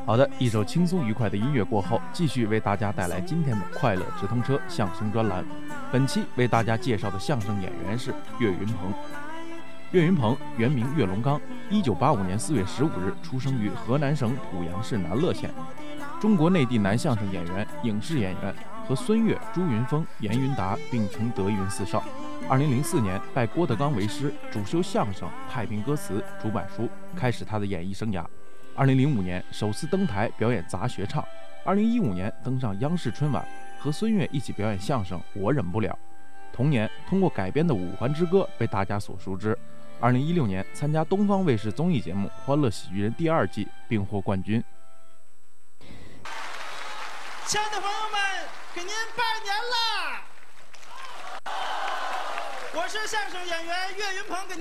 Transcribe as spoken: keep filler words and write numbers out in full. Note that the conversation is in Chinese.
好的，一首轻松愉快的音乐过后，继续为大家带来今天的快乐直通车相声专栏。本期为大家介绍的相声演员是岳云鹏。岳云鹏原名岳龙刚，一九八五年四月十五日出生于河南省濮阳市南乐县，中国内地男相声演员、影视演员，和孙越、朱云峰、严云达并称德云四少。二零零四年拜郭德纲为师，主修相声、太平歌词、主板书，开始他的演艺生涯。二零零五年首次登台表演杂学唱，二零一五年登上央视春晚，和孙越一起表演相声《我忍不了》。同年通过改编的《五环之歌》被大家所熟知。二零一六年参加东方卫视综艺节目《欢乐喜剧人》第二季，并获冠军。 亲爱的朋友们，给您拜年啦！我是相声演员岳云鹏，给您。